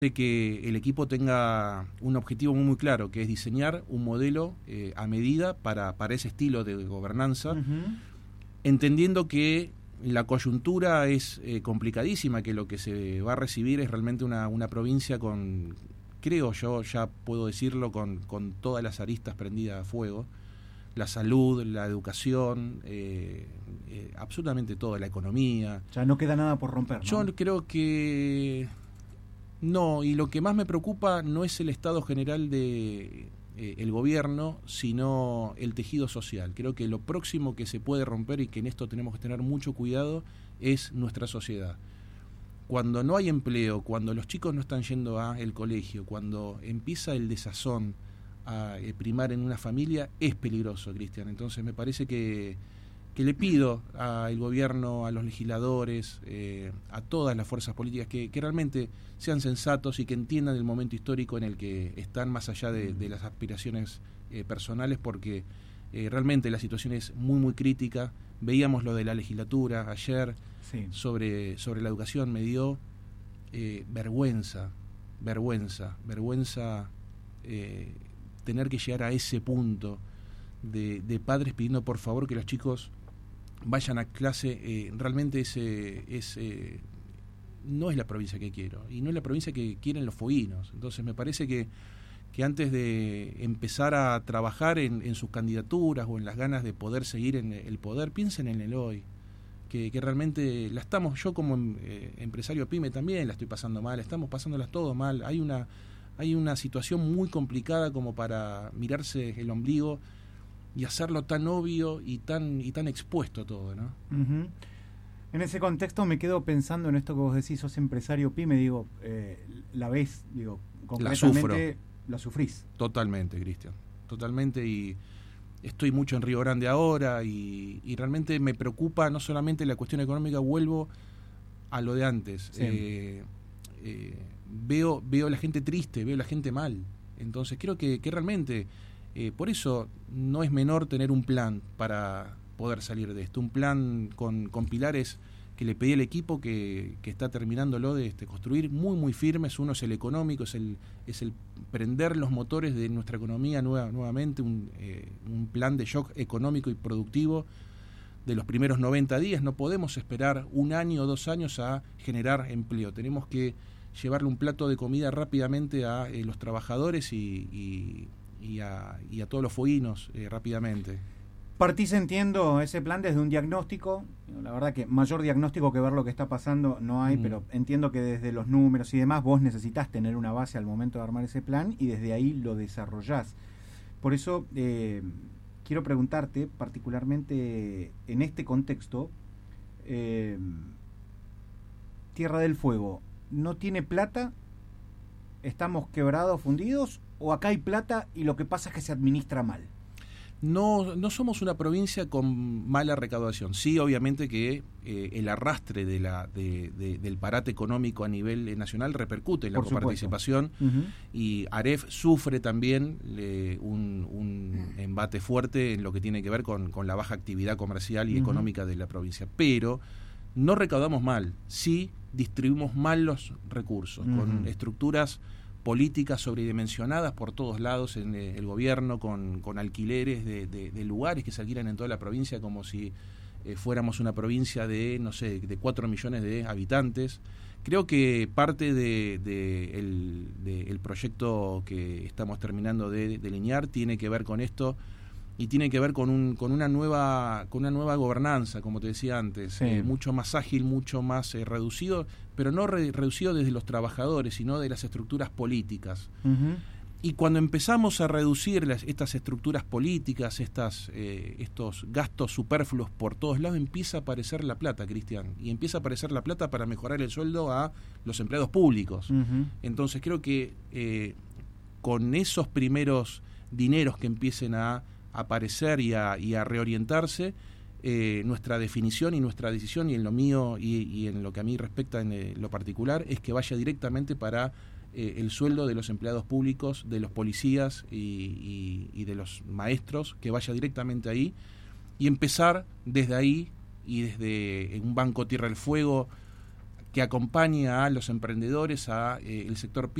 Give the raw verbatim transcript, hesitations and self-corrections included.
de que el equipo tenga un objetivo muy, muy claro, que es diseñar un modelo eh, a medida para, para ese estilo de gobernanza, uh-huh. entendiendo que la coyuntura es eh, complicadísima, que lo que se va a recibir es realmente una, una provincia con, creo yo, ya puedo decirlo, con, con todas las aristas prendidas a fuego, la salud, la educación, eh, eh, absolutamente todo, la economía. Ya no queda nada por romper, ¿no? Yo creo que no, y lo que más me preocupa no es el estado general de eh, el gobierno, sino el tejido social. Creo que lo próximo que se puede romper, y que en esto tenemos que tener mucho cuidado, es nuestra sociedad. Cuando no hay empleo, cuando los chicos no están yendo al colegio, cuando empieza el desazón a eh, primar en una familia, es peligroso, Cristian. Entonces me parece que que le pido al gobierno, a los legisladores, eh, a todas las fuerzas políticas que, que realmente sean sensatos y que entiendan el momento histórico en el que están, más allá de, de las aspiraciones eh, personales, porque eh, realmente la situación es muy, muy crítica. Veíamos lo de la legislatura ayer, sí. sobre, sobre la educación, me dio eh, vergüenza, vergüenza, vergüenza eh, tener que llegar a ese punto de, de padres pidiendo por favor que los chicos vayan a clase. Eh, realmente ese, ese no es la provincia que quiero, y no es la provincia que quieren los foguinos. Entonces me parece que, que antes de empezar a trabajar en, en sus candidaturas o en las ganas de poder seguir en el poder, piensen en el hoy, que, que realmente la estamos, yo como eh, empresario pyme también la estoy pasando mal, estamos pasándolas todos mal. Hay una, hay una situación muy complicada como para mirarse el ombligo y hacerlo tan obvio y tan y tan expuesto todo, ¿no? Uh-huh. En ese contexto me quedo pensando en esto que vos decís, sos empresario pyme, digo, eh, la ves, digo, concretamente la, la sufrís. Totalmente, Cristian, totalmente, y estoy mucho en Río Grande ahora, y, y realmente me preocupa no solamente la cuestión económica, vuelvo a lo de antes. Sí. Eh, eh, veo, veo la gente triste, veo la gente mal, entonces creo que, que realmente... Eh, por eso no es menor tener un plan para poder salir de esto, un plan con, con pilares que le pedí al equipo que, que está terminándolo de este, construir muy muy firmes. Uno es el económico, es el, es el prender los motores de nuestra economía nueva, nuevamente, un, eh, un plan de shock económico y productivo de los primeros noventa días. No podemos esperar un año o dos años a generar empleo, tenemos que llevarle un plato de comida rápidamente a eh, los trabajadores y, y Y a, y a todos los fueguinos eh, rápidamente. Partís, entiendo, ese plan desde un diagnóstico. La verdad que mayor diagnóstico que ver lo que está pasando no hay, mm. pero entiendo que desde los números y demás vos necesitas tener una base al momento de armar ese plan y desde ahí lo desarrollás. Por eso eh, quiero preguntarte, particularmente en este contexto, eh, Tierra del Fuego, ¿no tiene plata? ¿Estamos quebrados, fundidos? ¿O acá hay plata y lo que pasa es que se administra mal? No, no somos una provincia con mala recaudación. Sí, obviamente que eh, el arrastre de la, de, de, del parate económico a nivel nacional repercute en la Por coparticipación. Uh-huh. Y AREF sufre también eh, un, un embate fuerte en lo que tiene que ver con, con la baja actividad comercial y uh-huh. económica de la provincia. Pero no recaudamos mal, sí distribuimos mal los recursos, uh-huh. con estructuras políticas sobredimensionadas por todos lados en eh, el gobierno, con, con alquileres de, de, de lugares que se alquilan en toda la provincia como si eh, fuéramos una provincia de, no sé, de cuatro millones de habitantes. Creo que parte de, de el, de el proyecto que estamos terminando de delinear tiene que ver con esto, y tiene que ver con un con una nueva con una nueva gobernanza, como te decía antes, sí. eh, mucho más ágil, mucho más eh, reducido, pero no re, reducido desde los trabajadores, sino de las estructuras políticas. Uh-huh. Y cuando empezamos a reducir las, estas estructuras políticas, estas eh, estos gastos superfluos por todos lados, empieza a aparecer la plata, Cristian, y empieza a aparecer la plata para mejorar el sueldo a los empleados públicos. Uh-huh. Entonces creo que eh, con esos primeros dineros que empiecen a aparecer y a, y a reorientarse, eh, nuestra definición y nuestra decisión, y en lo mío y, y en lo que a mí respecta en eh, lo particular, es que vaya directamente para eh, el sueldo de los empleados públicos, de los policías y, y, y de los maestros, que vaya directamente ahí, y empezar desde ahí, y desde un banco Tierra del Fuego que acompaña a los emprendedores, a eh, el sector